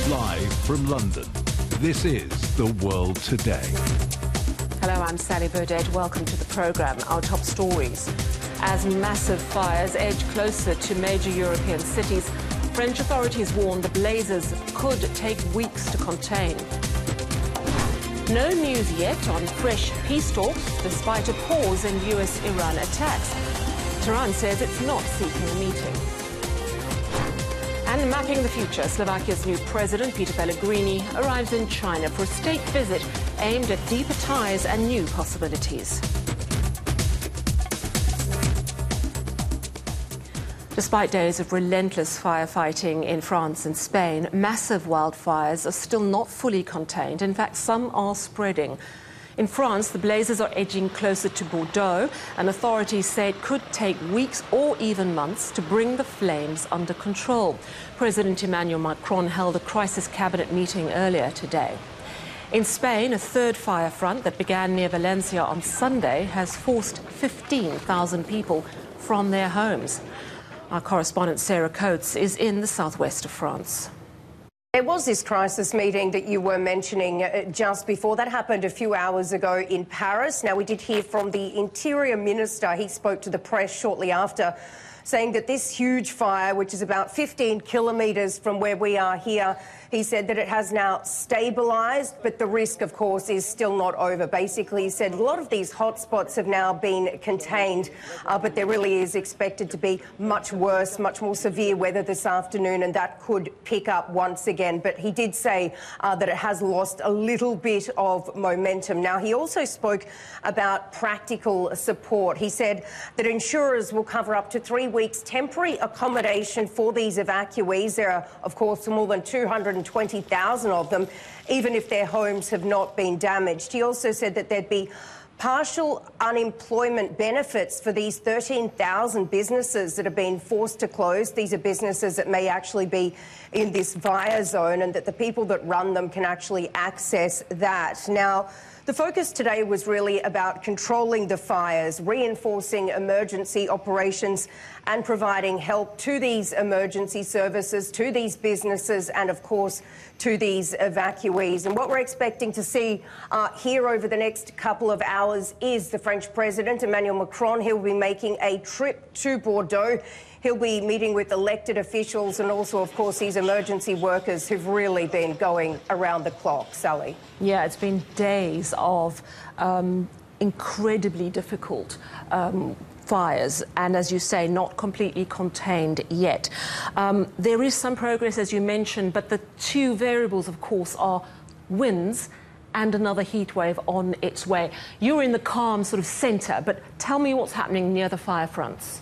Live from London, this is The World Today. Hello, I'm Sally Burdett. Welcome to the programme. Our top stories. As massive fires edge closer to major European cities, French authorities warn the blazes could take weeks to contain. No news yet on fresh peace talks, despite a pause in US-Iran attacks. Tehran says it's not seeking a meeting. And mapping the future, Slovakia's new president, Peter Pellegrini, arrives in China for a state visit aimed at deeper ties and new possibilities. Despite days of relentless firefighting in France and Spain, massive wildfires are still not fully contained. In fact, some are spreading. In France, the blazes are edging closer to Bordeaux, and authorities say it could take weeks or even months to bring the flames under control. President Emmanuel Macron held a crisis cabinet meeting earlier today. In Spain, a third fire front that began near Valencia on Sunday has forced 15,000 people from their homes. Our correspondent Sarah Coates is in the southwest of France. There was this crisis meeting that you were mentioning just before. That happened a few hours ago in Paris. Now, we did hear from the Interior Minister. He spoke to the press shortly after, saying that this huge fire, which is about 15 kilometres from where we are here, he said that it has now stabilised, but the risk, of course, is still not over. Basically, he said a lot of these hotspots have now been contained, but there really is expected to be much worse, much more severe weather this afternoon, and that could pick up once again. But he did say that it has lost a little bit of momentum. Now, he also spoke about practical support. He said that insurers will cover up to 3 weeks temporary accommodation for these evacuees. There are, of course, more than 220,000 of them, even if their homes have not been damaged. He also said that there'd be partial unemployment benefits for these 13,000 businesses that have been forced to close. These are businesses that may actually be in this fire zone, and that the people that run them can actually access that. Now, the focus today was really about controlling the fires, reinforcing emergency operations and providing help to these emergency services, to these businesses and, of course, to these evacuees. And what we're expecting to see here over the next couple of hours is the French President, Emmanuel Macron. He'll be making a trip to Bordeaux. He'll be meeting with elected officials and also, of course, these emergency workers who've really been going around the clock. Sally? Yeah, it's been days of incredibly difficult fires, and as you say, not completely contained yet. There is some progress, as you mentioned, but the two variables, of course, are winds and another heat wave on its way. You're in the calm sort of centre, but tell me what's happening near the fire fronts.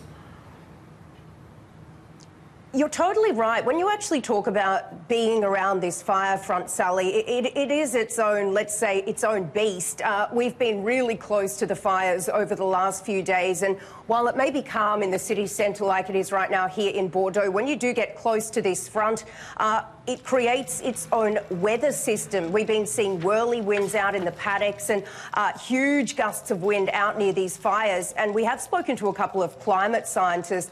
You're totally right. When you actually talk about being around this fire front, Sally, it is its own, let's say, its own beast. We've been really close to the fires over the last few days, and while it may be calm in the city centre like it is right now here in Bordeaux, when you do get close to this front, it creates its own weather system. We've been seeing whirly winds out in the paddocks and huge gusts of wind out near these fires. And we have spoken to a couple of climate scientists